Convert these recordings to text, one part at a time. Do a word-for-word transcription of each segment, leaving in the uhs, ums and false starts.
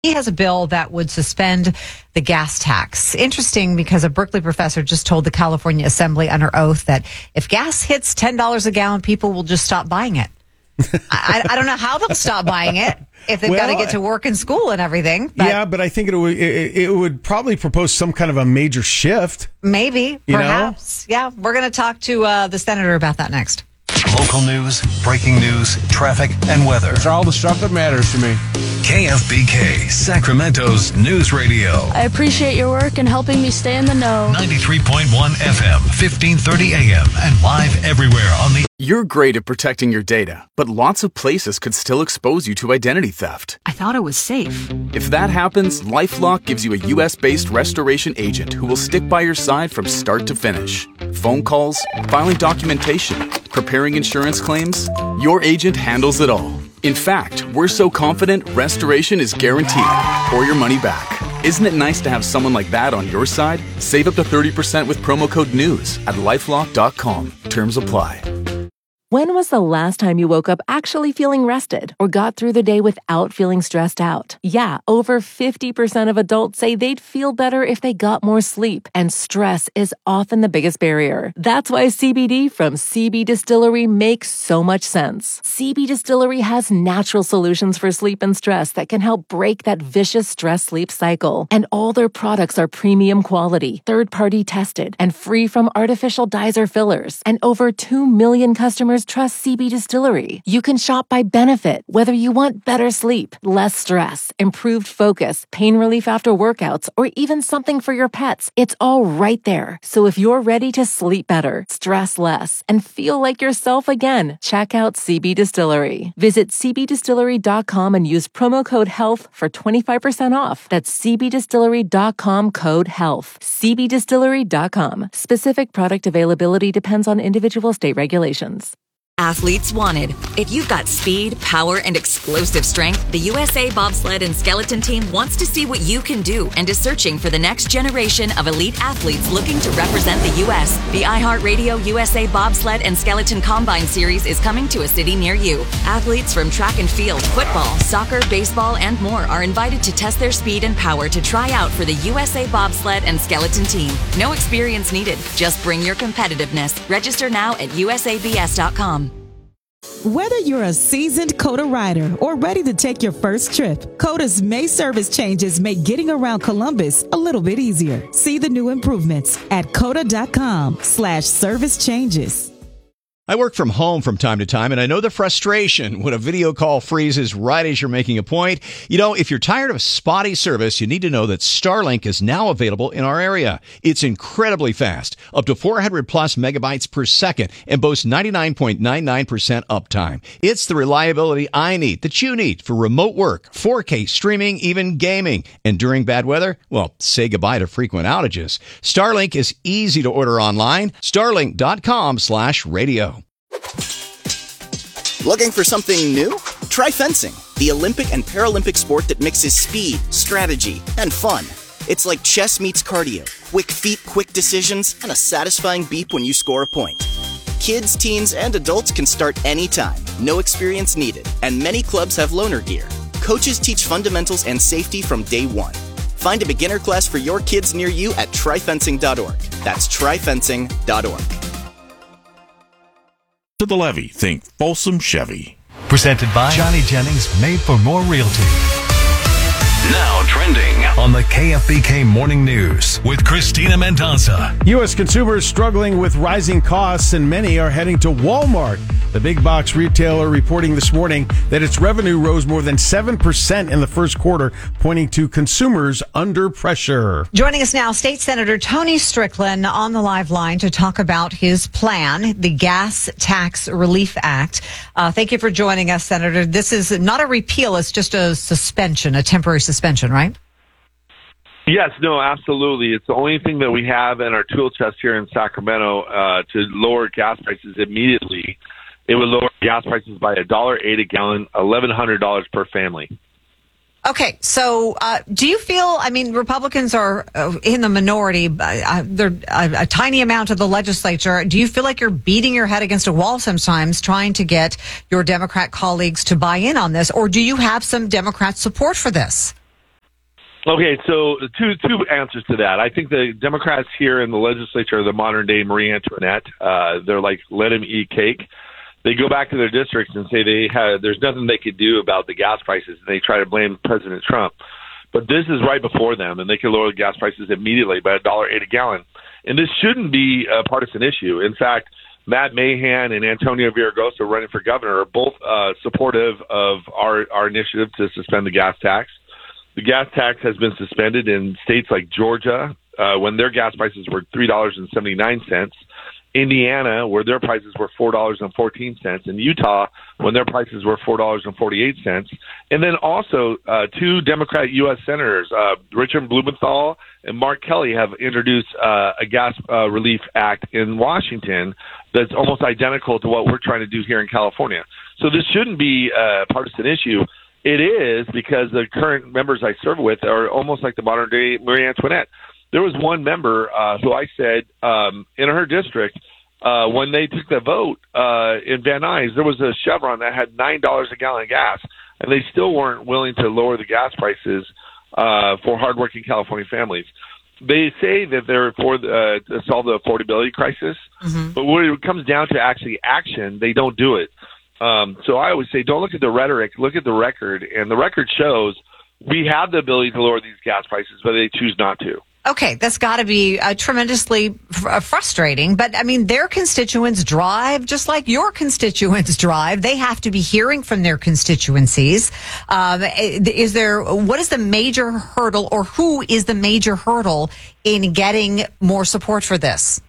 He has a bill that would suspend the gas tax. Interesting, because a Berkeley professor just told the California Assembly under oath that if gas hits ten dollars a gallon, people will just stop buying it. I, I don't know how they'll stop buying it if they've well, got to get to work and school and everything. But yeah, but I think it would it, it would probably propose some kind of a major shift. Maybe, you perhaps. know? Yeah, we're going to talk to uh, the senator about that next. Local news, breaking news, traffic, and weather. It's all the stuff that matters to me. K F B K, Sacramento's news radio. I appreciate your work in helping me stay in the know. ninety-three point one F M, fifteen thirty A M, and live everywhere on the... You're great at protecting your data, but lots of places could still expose you to identity theft. I thought it was safe. If that happens, LifeLock gives you a U S-based restoration agent who will stick by your side from start to finish. Phone calls, filing documentation, preparing insurance claims, your agent handles it all. In fact, we're so confident restoration is guaranteed or your money back. Isn't it nice to have someone like that on your side? Save up to thirty percent with promo code NEWS at lifelock dot com. Terms apply. When was the last time you woke up actually feeling rested or got through the day without feeling stressed out? Yeah, over fifty percent of adults say they'd feel better if they got more sleep, and stress is often the biggest barrier. That's why C B D from C B Distillery makes so much sense. C B Distillery has natural solutions for sleep and stress that can help break that vicious stress-sleep cycle. And all their products are premium quality, third-party tested, and free from artificial dyes or fillers. And over two million customers trust C B Distillery. You can shop by benefit, whether you want better sleep, less stress, improved focus, pain relief after workouts, or even something for your pets. It's all right there. So if you're ready to sleep better, stress less, and feel like yourself again, check out C B Distillery. Visit c b distillery dot com and use promo code HEALTH for twenty-five percent off. That's c b distillery dot com code HEALTH. c b distillery dot com. Specific product availability depends on individual state regulations. Athletes wanted. If you've got speed, power, and explosive strength, the U S A Bobsled and Skeleton Team wants to see what you can do and is searching for the next generation of elite athletes looking to represent the U S The iHeartRadio U S A Bobsled and Skeleton Combine Series is coming to a city near you. Athletes from track and field, football, soccer, baseball, and more are invited to test their speed and power to try out for the U S A Bobsled and Skeleton Team. No experience needed. Just bring your competitiveness. Register now at u s a b s dot com. Whether you're a seasoned COTA rider or ready to take your first trip, COTA's May service changes make getting around Columbus a little bit easier. See the new improvements at cota dot com slash service changes. I work from home from time to time, and I know the frustration when a video call freezes right as you're making a point. You know, if you're tired of spotty service, you need to know that Starlink is now available in our area. It's incredibly fast, up to four hundred plus megabytes per second, and boasts ninety-nine point nine nine percent uptime. It's the reliability I need, that you need, for remote work, four K streaming, even gaming. And during bad weather, well, say goodbye to frequent outages. Starlink is easy to order online. starlink dot com slash radio. Looking for something new? Try fencing, the Olympic and Paralympic sport that mixes speed, strategy, and fun. It's like chess meets cardio, quick feet, quick decisions, and a satisfying beep when you score a point. Kids, teens, and adults can start anytime, no experience needed, and many clubs have loaner gear. Coaches teach fundamentals and safety from day one. Find a beginner class for your kids near you at try fencing dot org. That's try fencing dot org. To the levee, think Folsom Chevy. Presented by Johnny Jennings, Made for More Realty. Now trending on the K F B K Morning News with Christina Mendoza. U S consumers struggling with rising costs, and many are heading to Walmart. The big box retailer reporting this morning that its revenue rose more than seven percent in the first quarter, pointing to consumers under pressure. Joining us now, State Senator Tony Strickland on the live line to talk about his plan, the Gas Tax Relief Act. Uh, thank you for joining us, Senator. This is not a repeal, it's just a suspension, a temporary suspension, right? Yes, no, absolutely. It's the only thing that we have in our tool chest here in Sacramento uh, to lower gas prices immediately. It would lower gas prices by one dollar and eight cents a gallon, eleven hundred dollars per family. Okay, so uh, do you feel, I mean, Republicans are uh, in the minority, uh, they're a, a tiny amount of the legislature. Do you feel like you're beating your head against a wall sometimes trying to get your Democrat colleagues to buy in on this, or do you have some Democrat support for this? Okay, so two two answers to that. I think the Democrats here in the legislature are the modern day Marie Antoinette. Uh, they're like, let them eat cake. They go back to their districts and say they have, there's nothing they could do about the gas prices, and they try to blame President Trump. But this is right before them, and they can lower the gas prices immediately by a dollar eight a gallon. And this shouldn't be a partisan issue. In fact, Matt Mahan and Antonio Villaraigosa running for governor are both uh, supportive of our, our initiative to suspend the gas tax. The gas tax has been suspended in states like Georgia, uh, when their gas prices were three dollars and seventy-nine cents, Indiana, where their prices were four dollars and fourteen cents, and Utah, when their prices were four dollars and forty-eight cents. And then also uh, two Democrat U S senators, uh, Richard Blumenthal and Mark Kelly, have introduced uh, a gas uh, relief act in Washington that's almost identical to what we're trying to do here in California. So this shouldn't be a partisan issue. It is, because the current members I serve with are almost like the modern day Marie Antoinette. There was one member uh, who I said um, in her district, uh, when they took the vote uh, in Van Nuys, there was a Chevron that had nine dollars a gallon of gas, and they still weren't willing to lower the gas prices uh, for hardworking California families. They say that they're for the, uh, to solve the affordability crisis, mm-hmm. but when it comes down to actually action, they don't do it. Um, so I always say, don't look at the rhetoric, look at the record. And the record shows we have the ability to lower these gas prices, but they choose not to. Okay, that's got to be uh, tremendously f- frustrating. But, I mean, their constituents drive just like your constituents drive. They have to be hearing from their constituencies. Um, is there, what is the major hurdle, or who is the major hurdle in getting more support for this?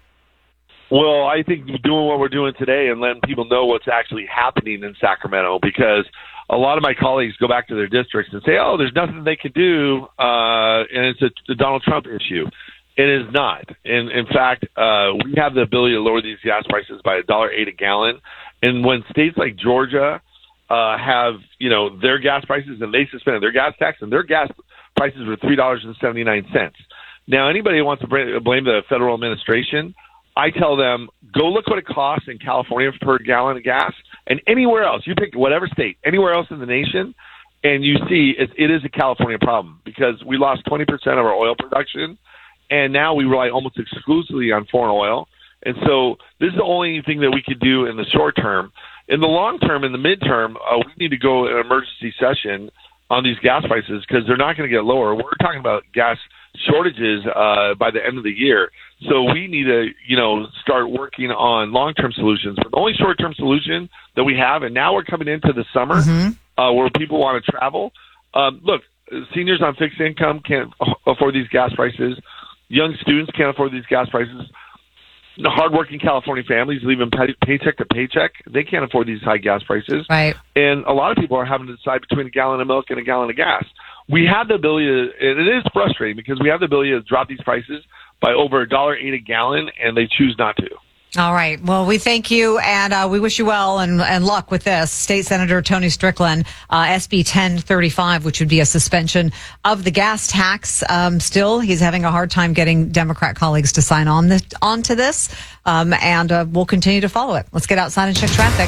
Well, I think doing what we're doing today and letting people know what's actually happening in Sacramento, because a lot of my colleagues go back to their districts and say, oh, there's nothing they can do, uh, and it's a, a Donald Trump issue. It is not. And in fact, uh, we have the ability to lower these gas prices by a dollar eight a gallon. And when states like Georgia uh, have, you know, their gas prices, and they suspended their gas tax, and their gas prices were three dollars and seventy-nine cents. Now, anybody who wants to blame the federal administration, I tell them, go look what it costs in California per gallon of gas, and anywhere else. You pick whatever state, anywhere else in the nation, and you see it, it is a California problem, because we lost twenty percent of our oil production, and now we rely almost exclusively on foreign oil. And so this is the only thing that we could do in the short term. In the long term, in the midterm, uh, we need to go an emergency session on these gas prices, because they're not going to get lower. We're talking about gas shortages uh, by the end of the year. So we need to, you know, start working on long-term solutions. But the only short-term solution that we have, and now we're coming into the summer, mm-hmm. uh, where people want to travel. Um, look, seniors on fixed income can't afford these gas prices. Young students can't afford these gas prices. The hardworking California families living pay- paycheck to paycheck, they can't afford these high gas prices. Right. And a lot of people are having to decide between a gallon of milk and a gallon of gas. We have the ability to, and it is frustrating, because we have the ability to drop these prices by over a dollar eight a gallon, and they choose not to. All right. Well, we thank you, and uh, we wish you well and, and luck with this. State Senator Tony Strickland, uh, S B ten thirty-five, which would be a suspension of the gas tax. Um, still, he's having a hard time getting Democrat colleagues to sign on the, onto this, um, and uh, we'll continue to follow it. Let's get outside and check traffic.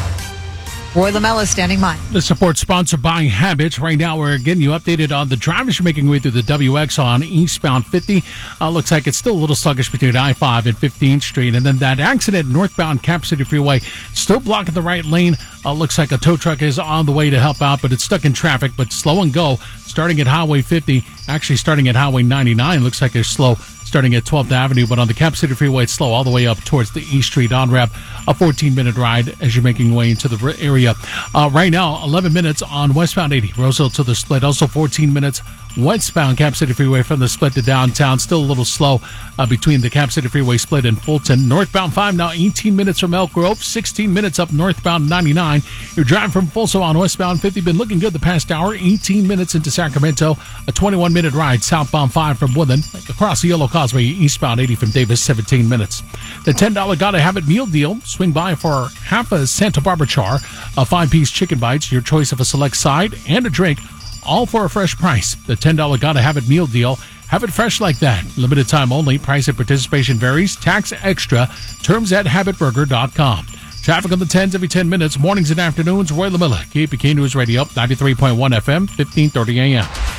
Roy Lamella is standing by. The support sponsored by Habits. Right now, we're getting you updated on the drivers making way through the W X on eastbound fifty. Uh, looks like it's still a little sluggish between I five and fifteenth Street. And then that accident northbound Cap City Freeway, still blocking the right lane. Uh, looks like a tow truck is on the way to help out, but it's stuck in traffic, but slow and go. Starting at Highway fifty, actually starting at Highway ninety-nine. Looks like they're slow starting at twelfth Avenue, but on the Cap City Freeway, it's slow all the way up towards the East Street on-ramp. A fourteen-minute ride as you're making your way into the area. Uh, right now, eleven minutes on westbound eighty, Roseville to the split. Also fourteen minutes westbound Cap City Freeway from the split to downtown. Still a little slow uh, between the Cap City Freeway split and Fulton. Northbound five, now eighteen minutes from Elk Grove. sixteen minutes up northbound ninety-nine. You're driving from Folsom on westbound fifty. Been looking good the past hour. eighteen minutes into Sacramento. A twenty-one-minute ride southbound five from Woodland. Across the Yellow Causeway, eastbound eighty from Davis, seventeen minutes. The ten dollar Gotta Have It meal deal. Swing by for half a Santa Barbara char, a five-piece chicken bites, your choice of a select side, and a drink, all for a fresh price. The ten dollar Gotta Have It meal deal. Have it fresh like that. Limited time only. Price and participation varies. Tax extra. Terms at habit burger dot com. Traffic on the tens every ten minutes. Mornings and afternoons. Roy LaMilla, K P K News Radio, ninety-three point one F M, fifteen thirty A M.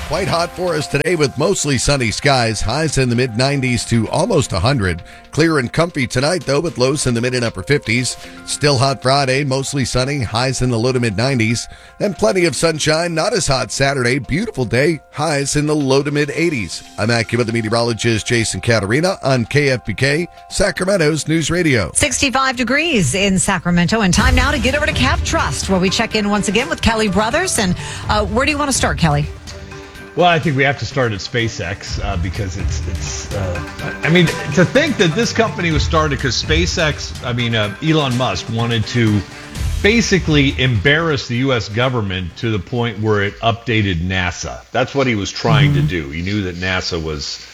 Quite hot for us today with mostly sunny skies. Highs in the mid nineties to almost one hundred. Clear and comfy tonight, though, with lows in the mid and upper fifties. Still hot Friday, mostly sunny. Highs in the low to mid nineties. And plenty of sunshine. Not as hot Saturday. Beautiful day. Highs in the low to mid eighties. I'm AccuWeather meteorologist Jason Caterina on K F B K, Sacramento's News Radio. sixty-five degrees in Sacramento. And time now to get over to Cap Trust, where we check in once again with Kelly Brothers. And uh, where do you want to start, Kelly? Well, I think we have to start at SpaceX uh, because it's, it's uh, I mean, to think that this company was started because SpaceX, I mean, uh, Elon Musk wanted to basically embarrass the U S government to the point where it updated NASA. That's what he was trying mm-hmm. to do. He knew that NASA was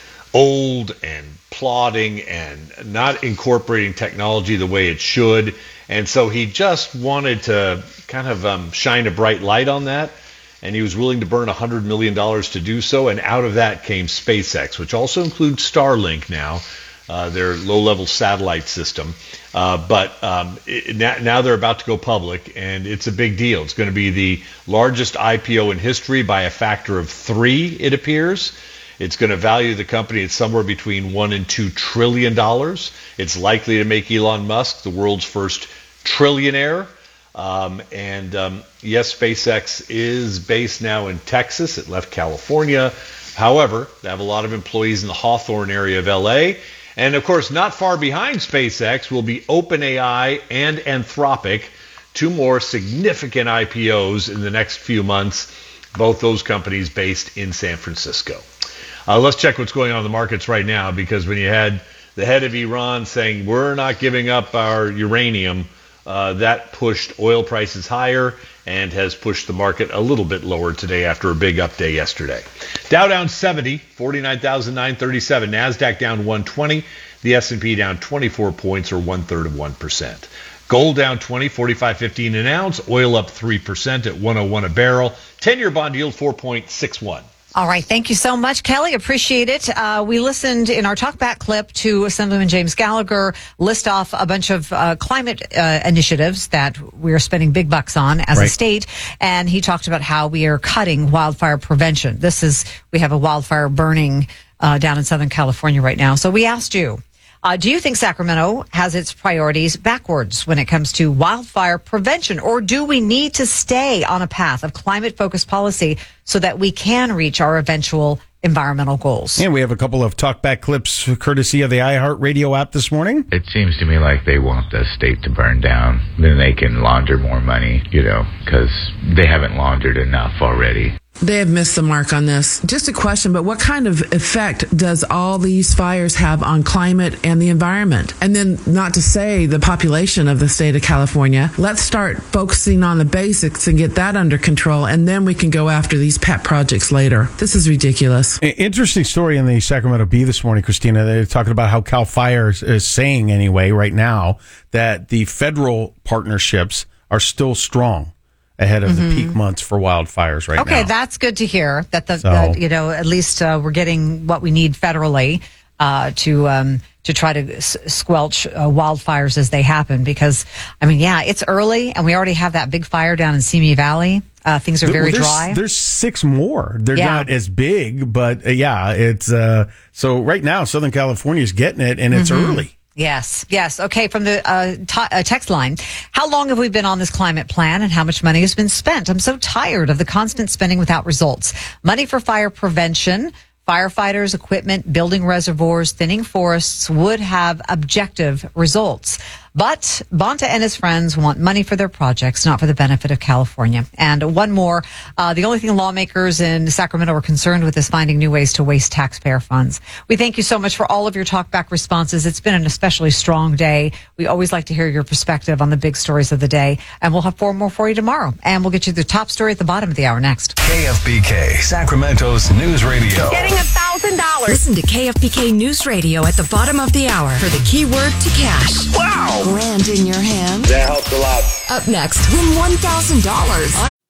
old and plodding and not incorporating technology the way it should. And so he just wanted to kind of um, shine a bright light on that. And he was willing to burn one hundred million dollars to do so. And out of that came SpaceX, which also includes Starlink now, uh, their low-level satellite system. Uh, but um, it, now, now they're about to go public, and it's a big deal. It's going to be the largest I P O in history by a factor of three, it appears. It's going to value the company at somewhere between one and two trillion dollars. It's likely to make Elon Musk the world's first trillionaire. Um, and um, yes, SpaceX is based now in Texas. It left California. However, they have a lot of employees in the Hawthorne area of L A. And of course, not far behind SpaceX will be OpenAI and Anthropic, two more significant I P Os in the next few months, both those companies based in San Francisco. Uh, let's check what's going on in the markets right now, because when you had the head of Iran saying, we're not giving up our uranium, Uh, that pushed oil prices higher and has pushed the market a little bit lower today after a big up day yesterday. Dow down seventy, forty-nine thousand nine hundred thirty-seven. NASDAQ down one twenty. The S and P down twenty-four points, or one-third of one percent. Gold down twenty, forty-five fifteen an ounce. Oil up three percent at one oh one a barrel. ten-year bond yield four point six one. All right. Thank you so much, Kelly. Appreciate it. Uh, we listened in our talkback clip to Assemblyman James Gallagher list off a bunch of uh, climate uh, initiatives that we are spending big bucks on as right. a state. And he talked about how we are cutting wildfire prevention. This is, we have a wildfire burning uh, down in Southern California right now. So we asked you, Uh, do you think Sacramento has its priorities backwards when it comes to wildfire prevention? Or do we need to stay on a path of climate-focused policy so that we can reach our eventual environmental goals? And we have a couple of talkback clips courtesy of the iHeartRadio app this morning. It seems to me like they want the state to burn down. Then they can launder more money, you know, because they haven't laundered enough already. They have missed the mark on this. Just a question, but what kind of effect does all these fires have on climate and the environment? And then, not to say the population of the state of California, let's start focusing on the basics and get that under control, and then we can go after these pet projects later. This is ridiculous. Interesting story in the Sacramento Bee this morning, Christina. They're talking about how CAL FIRE is saying, anyway, right now, that the federal partnerships are still strong ahead of mm-hmm. the peak months for wildfires right okay, now. Okay, that's good to hear. That the, so, that, you know, at least uh, we're getting what we need federally uh, to um, to try to s- squelch uh, wildfires as they happen. Because I mean, yeah, it's early, and we already have that big fire down in Simi Valley. Uh, things are very well, there's, dry. There's six more. They're yeah. not as big, but uh, yeah, it's uh, so right now Southern California is getting it, and it's mm-hmm. early. Yes, yes. Okay, from the uh, t- uh, text line, how long have we been on this climate plan and how much money has been spent? I'm so tired of the constant spending without results. Money for fire prevention, firefighters, equipment, building reservoirs, thinning forests would have objective results. But Bonta and his friends want money for their projects, not for the benefit of California. And one more, uh, the only thing lawmakers in Sacramento are concerned with is finding new ways to waste taxpayer funds. We thank you so much for all of your talkback responses. It's been an especially strong day. We always like to hear your perspective on the big stories of the day. And we'll have four more for you tomorrow. And we'll get you the top story at the bottom of the hour next. K F B K, Sacramento's News Radio. Getting a thousand dollars. Listen to K F B K News Radio at the bottom of the hour for the keyword to cash. Wow. Grand in your hand. That helps a lot. Up next, win one thousand dollars.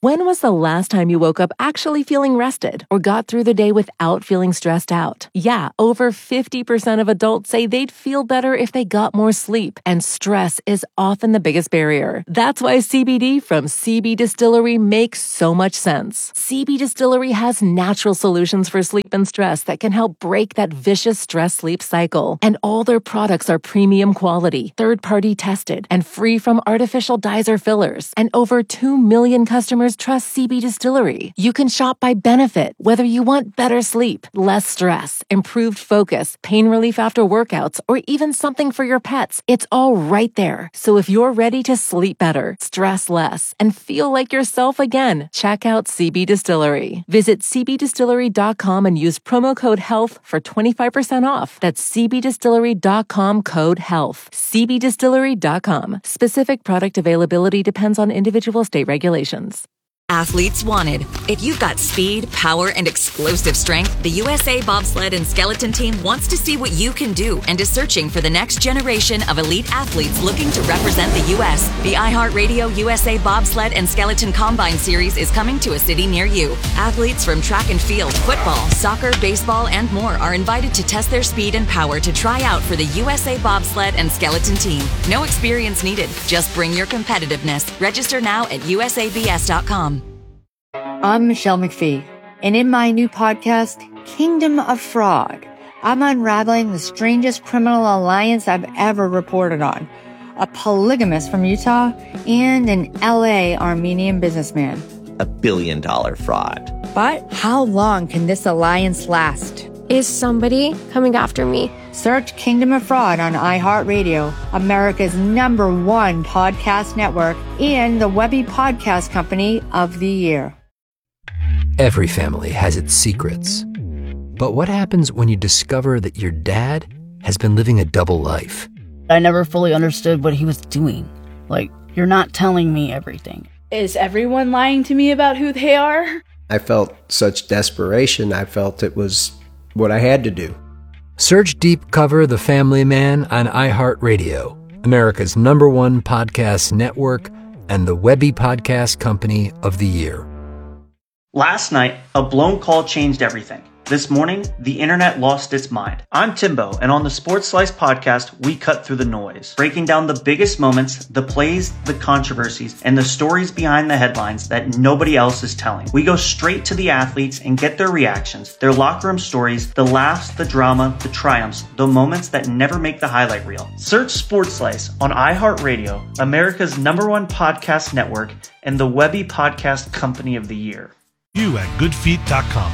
When was the last time you woke up actually feeling rested or got through the day without feeling stressed out? Yeah, over fifty percent of adults say they'd feel better if they got more sleep, and stress is often the biggest barrier. That's why C B D from C B Distillery makes so much sense. C B Distillery has natural solutions for sleep and stress that can help break that vicious stress-sleep cycle. And all their products are premium quality, third-party tested, and free from artificial dyes or fillers. And over two million customers trust C B Distillery. You can shop by benefit, whether you want better sleep, less stress, improved focus, pain relief after workouts, or even something for your pets. It's all right there. So if you're ready to sleep better, stress less, and feel like yourself again, check out C B Distillery. Visit c b distillery dot com and use promo code HEALTH for twenty-five percent off. That's c b distillery dot com code HEALTH. c b distillery dot com. Specific product availability depends on individual state regulations. Athletes wanted. If you've got speed, power, and explosive strength, the U S A Bobsled and Skeleton Team wants to see what you can do and is searching for the next generation of elite athletes looking to represent the U S. The iHeartRadio U S A Bobsled and Skeleton Combine Series is coming to a city near you. Athletes from track and field, football, soccer, baseball, and more are invited to test their speed and power to try out for the U S A Bobsled and Skeleton Team. No experience needed. Just bring your competitiveness. Register now at u s a b s dot com. I'm Michelle McPhee, and in my new podcast, Kingdom of Fraud, I'm unraveling the strangest criminal alliance I've ever reported on. A polygamist from Utah and an L A Armenian businessman. A billion dollar fraud. But how long can this alliance last? Is somebody coming after me? Search Kingdom of Fraud on iHeartRadio, America's number one podcast network, and the Webby Podcast Company of the Year. Every family has its secrets. But what happens when you discover that your dad has been living a double life? I never fully understood what he was doing. Like, you're not telling me everything. Is everyone lying to me about who they are? I felt such desperation. I felt it was what I had to do. Search Deep Cover The Family Man on iHeartRadio, America's number one podcast network, and the Webby Podcast Company of the Year. Last night, a blown call changed everything. This morning, the internet lost its mind. I'm Timbo, and on the Sports Slice podcast, we cut through the noise, breaking down the biggest moments, the plays, the controversies, and the stories behind the headlines that nobody else is telling. We go straight to the athletes and get their reactions, their locker room stories, the laughs, the drama, the triumphs, the moments that never make the highlight reel. Search Sports Slice on iHeartRadio, America's number one podcast network, and the Webby Podcast Company of the Year. You at good feet dot com.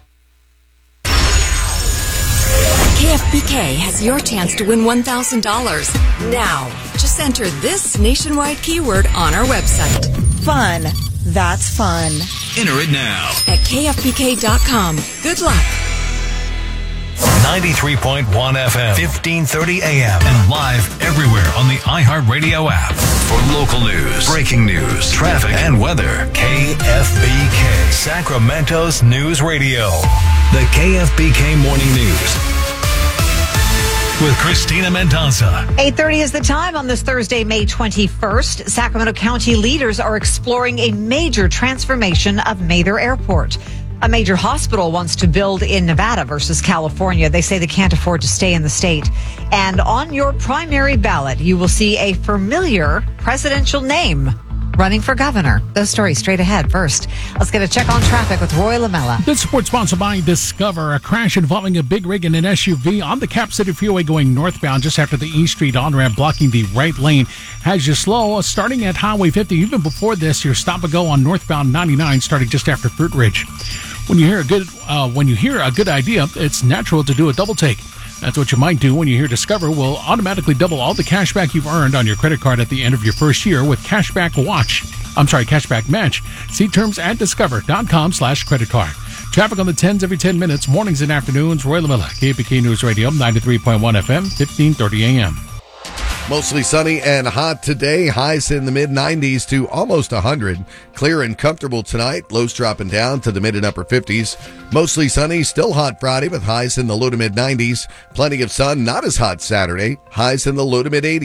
K F B K has your chance to win one thousand dollars. Now, just enter this nationwide keyword on our website. Fun. That's fun. Enter it now at k f b k dot com. Good luck. ninety-three point one F M, fifteen thirty A M, and live everywhere on the iHeartRadio app. For local news, breaking news, traffic, and weather, K F B K, Sacramento's News Radio. The K F B K Morning News with Christina Mendoza. eight thirty is the time on this Thursday, May twenty-first. Sacramento County leaders are exploring a major transformation of Mather Airport. A major hospital wants to build in Nevada versus California. They say they can't afford to stay in the state. And on your primary ballot, you will see a familiar presidential name running for governor. Those stories straight ahead. First, let's get a check on traffic with Roy Lamella. This report sponsored by Discover. A crash involving a big rig and an S U V on the Cap City Freeway going northbound just after the East Street on-ramp, blocking the right lane. Has you slow starting at Highway fifty. Even before this, your stop and go on northbound ninety-nine starting just after Fruit Ridge. When you hear a good uh, when you hear a good idea, it's natural to do a double take. That's what you might do when you hear Discover will automatically double all the cash back you've earned on your credit card at the end of your first year with Cashback Watch. I'm sorry, Cashback Match. See terms at discover.com slash credit card. Traffic on the tens every ten minutes, mornings and afternoons. Roy Lamella, K F B K News Radio, ninety-three point one F M, fifteen thirty A M. Mostly sunny and hot today. Highs in the mid nineties to almost one hundred. Clear and comfortable tonight. Lows dropping down to the mid and upper fifties. Mostly sunny. Still hot Friday with highs in the low to mid nineties. Plenty of sun. Not as hot Saturday. Highs in the low to mid eighties.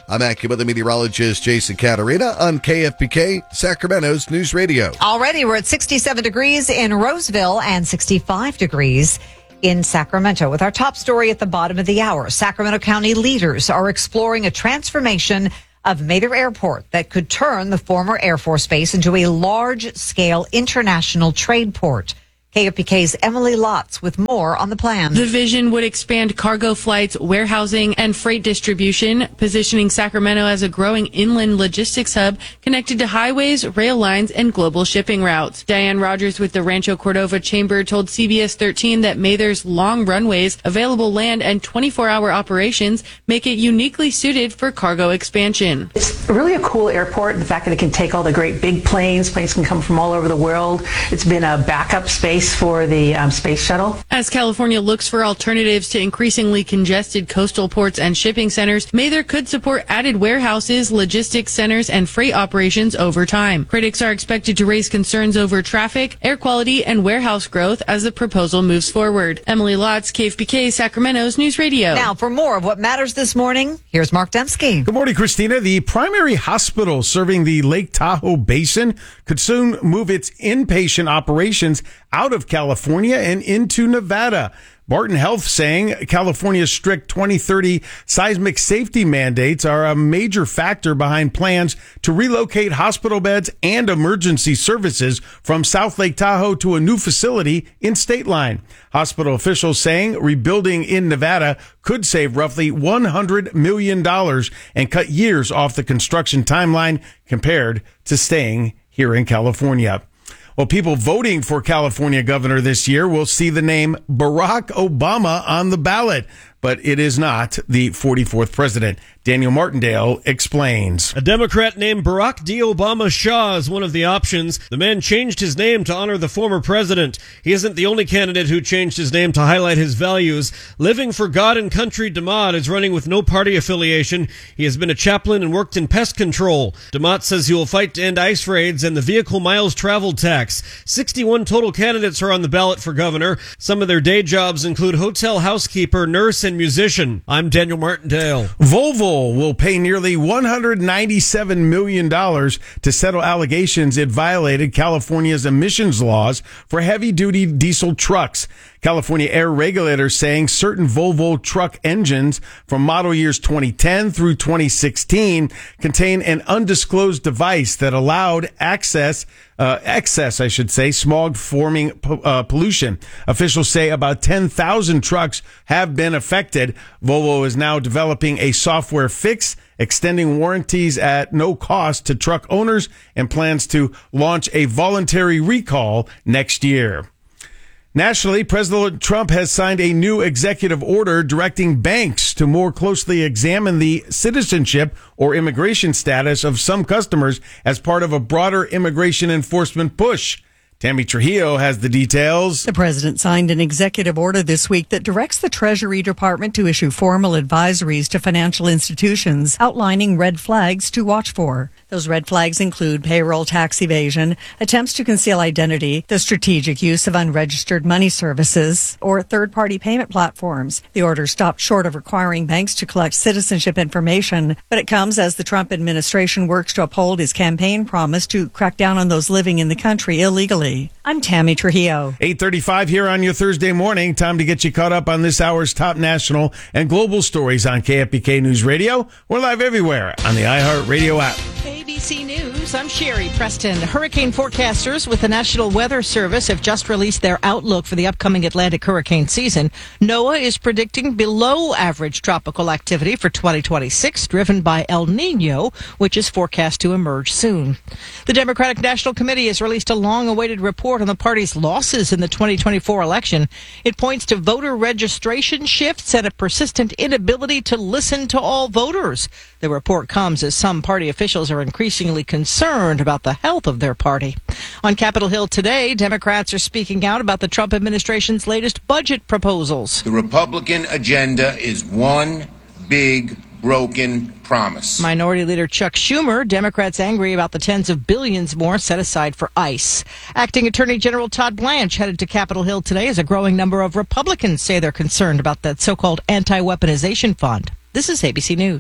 I'm AccuWeather meteorologist Jason Caterina on K F B K, Sacramento's News Radio. Already we're at sixty-seven degrees in Roseville and sixty-five degrees in Sacramento. With our top story at the bottom of the hour, Sacramento County leaders are exploring a transformation of Mather Airport that could turn the former Air Force Base into a large-scale international trade port. K F B K's Emily Lotz with more on the plan. The vision would expand cargo flights, warehousing, and freight distribution, positioning Sacramento as a growing inland logistics hub connected to highways, rail lines, and global shipping routes. Diane Rogers with the Rancho Cordova Chamber told C B S thirteen that Mather's long runways, available land, and twenty-four hour operations make it uniquely suited for cargo expansion. It's really a cool airport. The fact that it can take all the great big planes. Planes can come from all over the world. It's been a backup space for the um, space shuttle. As California looks for alternatives to increasingly congested coastal ports and shipping centers, Mather could support added warehouses, logistics centers, and freight operations over time. Critics are expected to raise concerns over traffic, air quality, and warehouse growth as the proposal moves forward. Emily Lotz, K F B K, Sacramento's News Radio. Now, for more of what matters this morning, here's Mark Dembski. Good morning, Christina. The primary hospital serving the Lake Tahoe Basin could soon move its inpatient operations out of California and into Nevada. Barton Health saying California's strict twenty thirty seismic safety mandates are a major factor behind plans to relocate hospital beds and emergency services from South Lake Tahoe to a new facility in State Line. Hospital officials saying rebuilding in Nevada could save roughly one hundred million dollars and cut years off the construction timeline compared to staying here in California. Well, people voting for California governor this year will see the name Barack Obama on the ballot, but it is not the forty-fourth president. Daniel Martindale explains. A Democrat named Barack D. Obama Shaw is one of the options. The man changed his name to honor the former president. He isn't the only candidate who changed his name to highlight his values. Living for God and Country DeMott is running with no party affiliation. He has been a chaplain and worked in pest control. DeMott says he will fight to end ice raids and the vehicle miles traveled tax. sixty-one total candidates are on the ballot for governor. Some of their day jobs include hotel housekeeper, nurse, and musician. I'm Daniel Martindale. Volvo will pay nearly one hundred ninety-seven million dollars to settle allegations it violated California's emissions laws for heavy-duty diesel trucks. California air regulators saying certain Volvo truck engines from model years twenty ten through twenty sixteen contain an undisclosed device that allowed access, uh, excess, I should say, smog-forming uh, pollution. Officials say about ten thousand trucks have been affected. Volvo is now developing a software fix, extending warranties at no cost to truck owners, and plans to launch a voluntary recall next year. Nationally, President Trump has signed a new executive order directing banks to more closely examine the citizenship or immigration status of some customers as part of a broader immigration enforcement push. Tammy Trujillo has the details. The president signed an executive order this week that directs the Treasury Department to issue formal advisories to financial institutions outlining red flags to watch for. Those red flags include payroll tax evasion, attempts to conceal identity, the strategic use of unregistered money services, or third-party payment platforms. The order stopped short of requiring banks to collect citizenship information, but it comes as the Trump administration works to uphold his campaign promise to crack down on those living in the country illegally. I'm Tammy Trujillo. eight thirty-five here on your Thursday morning. Time to get you caught up on this hour's top national and global stories on K F B K News Radio. We're live everywhere on the iHeartRadio app. A B C News, I'm Sherry Preston. Hurricane forecasters with the National Weather Service have just released their outlook for the upcoming Atlantic hurricane season. NOAA is predicting below average tropical activity for twenty twenty-six, driven by El Nino, which is forecast to emerge soon. The Democratic National Committee has released a long-awaited report on the party's losses in the twenty twenty-four election. It points to voter registration shifts and a persistent inability to listen to all voters. The report comes as some party officials are increasingly concerned about the health of their party. On Capitol Hill today, Democrats are speaking out about the Trump administration's latest budget proposals. The Republican agenda is one big broken promise. Minority Leader Chuck Schumer, Democrats angry about the tens of billions more set aside for ICE. Acting Attorney General Todd Blanche headed to Capitol Hill today as a growing number of Republicans say they're concerned about that so-called anti-weaponization fund. This is A B C News.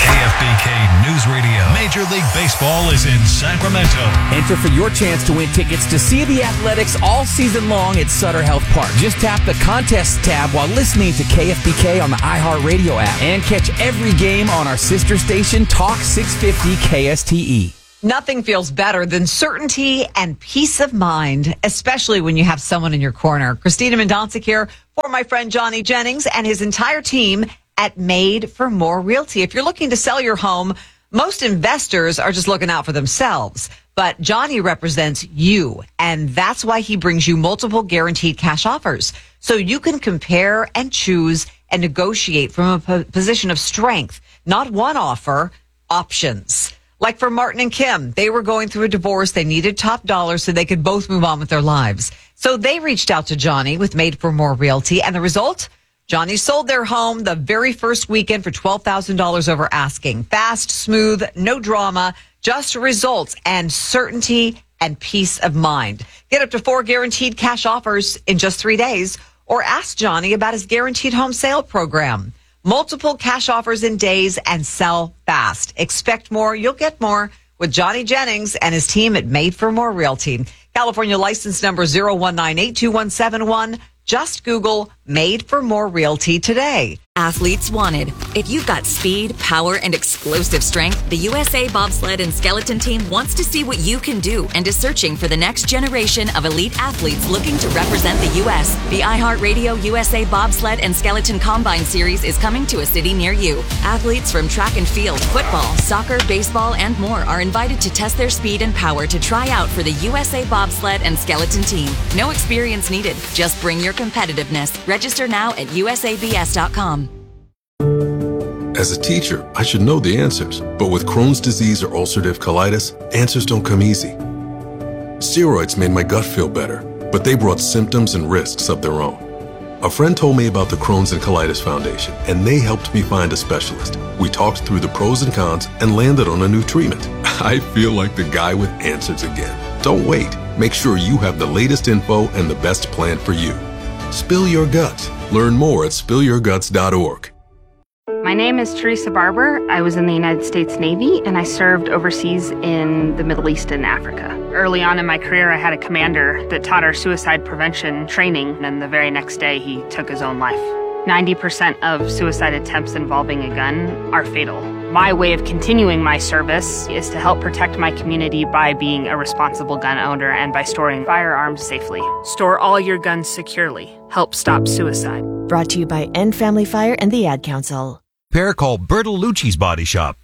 K F B K News Radio. Major League Baseball is in Sacramento. Enter for your chance to win tickets to see the Athletics all season long at Sutter Health Park. Just tap the contest tab while listening to K F B K on the iHeartRadio app and catch every game on our sister station, Talk six fifty K S T E. Nothing feels better than certainty and peace of mind, especially when you have someone in your corner. Christina Mendonca here for my friend Johnny Jennings and his entire team at Made for More Realty. If you're looking to sell your home, most investors are just looking out for themselves. But Johnny represents you, and that's why he brings you multiple guaranteed cash offers. So you can compare and choose and negotiate from a po- position of strength, not one offer, options. Like for Martin and Kim, they were going through a divorce. They needed top dollar so they could both move on with their lives. So they reached out to Johnny with Made for More Realty. And the result? Johnny sold their home the very first weekend for twelve thousand dollars over asking. Fast, smooth, no drama, just results and certainty and peace of mind. Get up to four guaranteed cash offers in just three days or ask Johnny about his guaranteed home sale program. Multiple cash offers in days and sell fast. Expect more, you'll get more with Johnny Jennings and his team at Made for More Realty. California license number zero one nine eight two one seven one. Just Google Made for More Realty today. Athletes wanted. If you've got speed, power, and explosive strength, the U S A Bobsled and Skeleton Team wants to see what you can do and is searching for the next generation of elite athletes looking to represent the U S. The iHeartRadio U S A Bobsled and Skeleton Combine Series is coming to a city near you. Athletes from track and field, football, soccer, baseball, and more are invited to test their speed and power to try out for the U S A Bobsled and Skeleton Team. No experience needed. Just bring your competitiveness. Register now at U S A B S dot com. As a teacher, I should know the answers, but with Crohn's disease or ulcerative colitis, answers don't come easy. Steroids made my gut feel better, but they brought symptoms and risks of their own. A friend told me about the Crohn's and Colitis Foundation, and they helped me find a specialist. We talked through the pros and cons and landed on a new treatment. I feel like the guy with answers again. Don't wait. Make sure you have the latest info and the best plan for you. Spill your guts. Learn more at spill your guts dot org. My name is Teresa Barber. I was in the United States Navy, and I served overseas in the Middle East and Africa. Early on in my career, I had a commander that taught our suicide prevention training, and the very next day, he took his own life. ninety percent of suicide attempts involving a gun are fatal. My way of continuing my service is to help protect my community by being a responsible gun owner and by storing firearms safely. Store all your guns securely. Help stop suicide. Brought to you by End Family Fire and the Ad Council. Call Bertolucci's Body Shop.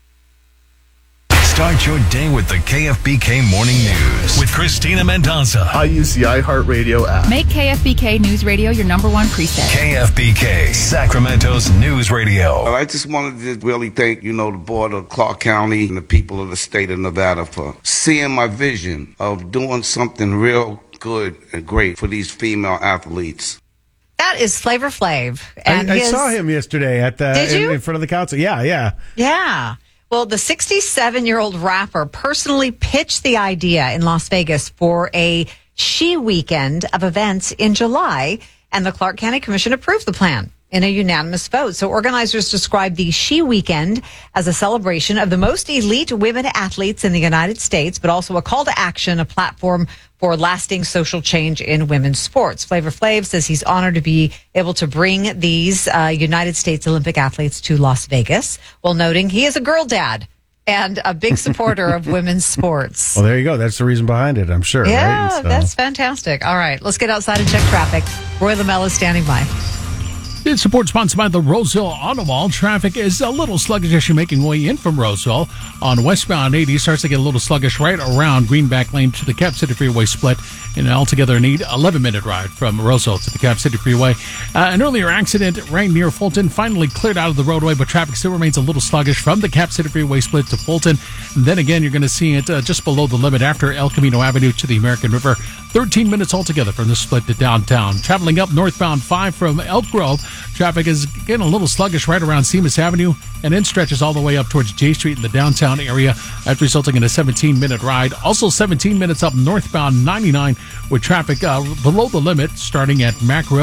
Start your day with the K F B K Morning News with Christina Mendonca. I use the iHeartRadio app. Make K F B K News Radio your number one preset. K F B K, Sacramento's news radio. Well, I just wanted to really thank, you know, the board of Clark County and the people of the state of Nevada for seeing my vision of doing something real good and great for these female athletes. That is Flavor Flav. And I, I his... saw him yesterday at the Did you? In, in front of the council. Yeah, yeah. Yeah. Well, the sixty-seven-year-old rapper personally pitched the idea in Las Vegas for a She Weekend of events in July, and the Clark County Commission approved the plan in a unanimous vote. So organizers described the She Weekend as a celebration of the most elite women athletes in the United States, but also a call to action, a platform for lasting social change in women's sports. Flavor Flav says he's honored to be able to bring these uh, United States Olympic athletes to Las Vegas, while noting he is a girl dad and a big supporter of women's sports. Well, there you go. That's the reason behind it, I'm sure. Yeah, right? So. That's fantastic. All right, let's get outside and check traffic. Roy Lamella is standing by. It's support sponsored by the Roseville Auto Mall. Traffic is a little sluggish as you're making way in from Roseville. On westbound eighty, starts to get a little sluggish right around Greenback Lane to the Cap City Freeway split. And altogether need eleven-minute ride from Roseville to the Cap City Freeway. Uh, an earlier accident right near Fulton finally cleared out of the roadway, but traffic still remains a little sluggish from the Cap City Freeway split to Fulton. And then again, you're going to see it uh, just below the limit after El Camino Avenue to the American River. thirteen minutes altogether from the split to downtown. Traveling up northbound five from Elk Grove, traffic is getting a little sluggish right around Seamus Avenue and then stretches all the way up towards J Street in the downtown area. That's resulting in a seventeen-minute ride. Also seventeen minutes up northbound ninety-nine with traffic uh, below the limit starting at Mack Road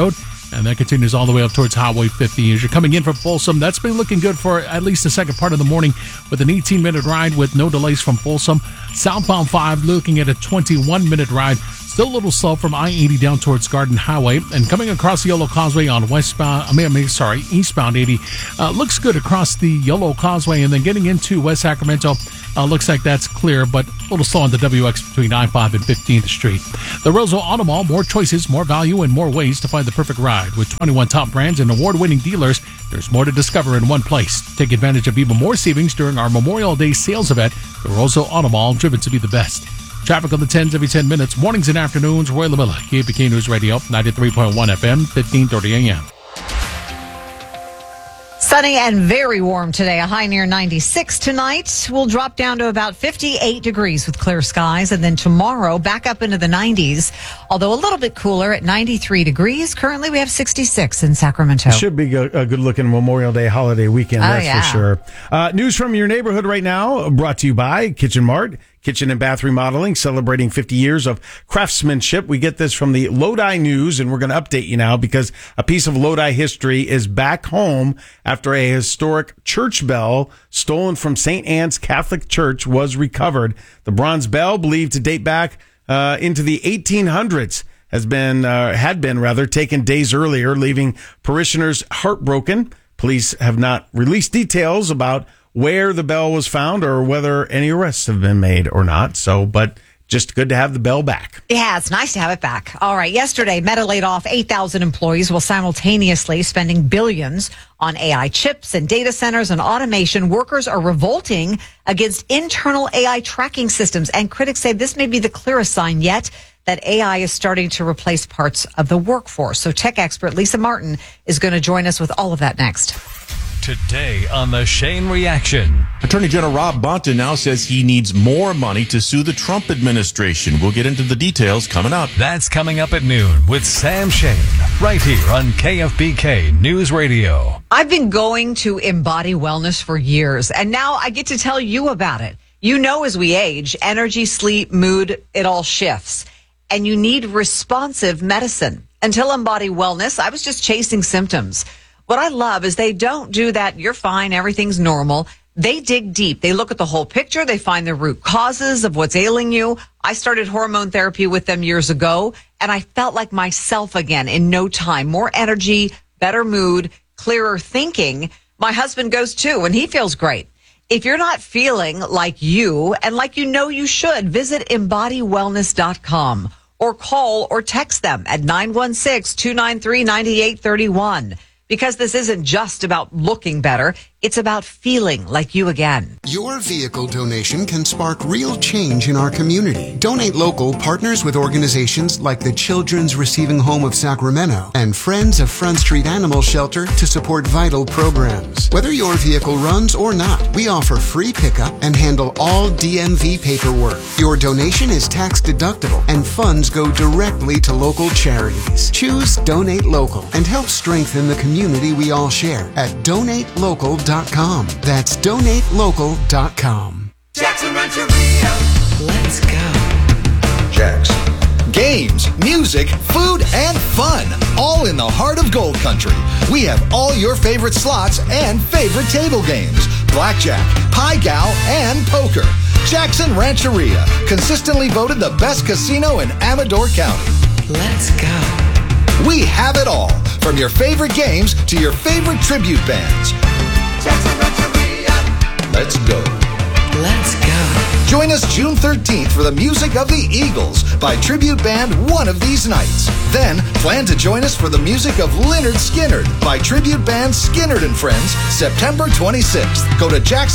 And that continues all the way up towards Highway fifty. As you're coming in from Folsom, that's been looking good for at least the second part of the morning with an eighteen-minute ride with no delays from Folsom. Southbound five looking at a twenty-one-minute ride. Still a little slow from I eighty down towards Garden Highway. And coming across the Yellow Causeway on westbound, I mean, I mean sorry, eastbound eighty. Uh, looks good across the Yellow Causeway. And then getting into West Sacramento, uh, looks like that's clear, but a little slow on the W X between I five and fifteenth Street. The Roseville Auto Mall, more choices, more value, and more ways to find the perfect ride. With twenty-one top brands and award-winning dealers, there's more to discover in one place. Take advantage of even more savings during our Memorial Day sales event. The Roseville Auto Mall, driven to be the best. Traffic on the tens every ten minutes, mornings and afternoons. Roy LaMilla, K F B K News Radio, ninety-three point one F M, fifteen thirty A M. Sunny and very warm today. A high near ninety-six tonight. We'll drop down to about fifty-eight degrees with clear skies. And then tomorrow, back up into the nineties, although a little bit cooler at ninety-three degrees. Currently, we have sixty-six in Sacramento. It should be a good-looking Memorial Day holiday weekend, Oh, that's yeah. for sure. Uh, news from your neighborhood right now, brought to you by Kitchen Mart. Kitchen and bath remodeling, celebrating fifty years of craftsmanship. We get this from the Lodi News, and we're going to update you now because a piece of Lodi history is back home after a historic church bell stolen from Saint Anne's Catholic Church was recovered. The bronze bell, believed to date back uh, into the eighteen hundreds, has been uh, had been rather taken days earlier, leaving parishioners heartbroken. Police have not released details about where the bell was found or whether any arrests have been made or not. So, but just good to have the bell back. Yeah, it's nice to have it back. All right. Yesterday, Meta laid off eight thousand employees while simultaneously spending billions on A I chips and data centers and automation. Workers are revolting against internal A I tracking systems. And critics say this may be the clearest sign yet that A I is starting to replace parts of the workforce. So tech expert Lisa Martin is going to join us with all of that next. Today on the Shane Reaction. Attorney General Rob Bonta now says he needs more money to sue the Trump administration. We'll get into the details coming up. That's coming up at noon with Sam Shane, right here on K F B K News Radio. I've been going to Embody Wellness for years, and now I get to tell you about it. You know, as we age, energy, sleep, mood, it all shifts. And you need responsive medicine. Until Embody Wellness, I was just chasing symptoms. What I love is they don't do that, you're fine, everything's normal. They dig deep. They look at the whole picture. They find the root causes of what's ailing you. I started hormone therapy with them years ago, and I felt like myself again in no time. More energy, better mood, clearer thinking. My husband goes too, and he feels great. If you're not feeling like you, and like you know you should, visit embody wellness dot com or call or text them at nine one six, two nine three, nine eight three one. Because this isn't just about looking better, it's about feeling like you again. Your vehicle donation can spark real change in our community. Donate Local partners with organizations like the Children's Receiving Home of Sacramento and Friends of Front Street Animal Shelter to support vital programs. Whether your vehicle runs or not, we offer free pickup and handle all D M V paperwork. Your donation is tax deductible and funds go directly to local charities. Choose Donate Local and help strengthen the community we all share at donate local dot com. That's donate local dot com. Jackson Rancheria. Let's go. Jackson. Games, music, food, and fun. All in the heart of Gold Country. We have all your favorite slots and favorite table games. Blackjack, Pie Gal, and poker. Jackson Rancheria. Consistently voted the best casino in Amador County. Let's go. We have it all. From your favorite games to your favorite tribute bands. Jackson Rancheria. Let's go. Let's go. Join us June thirteenth for the music of the Eagles by tribute band One of These Nights. Then plan to join us for the music of Lynyrd Skynyrd by tribute band Skynyrd and Friends September twenty-sixth. Go to Jackson